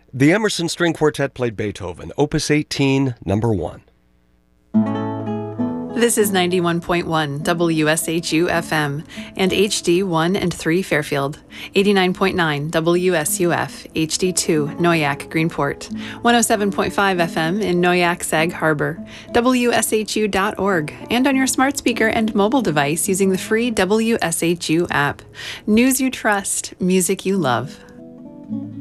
The Emerson String Quartet played Beethoven, Opus 18, number 1. This is 91.1 WSHU FM and HD 1 and 3 Fairfield, 89.9 WSUF HD 2 Noyak Greenport, 107.5 FM in Noyak Sag Harbor, WSHU.org, and on your smart speaker and mobile device using the free WSHU app. News you trust, music you love.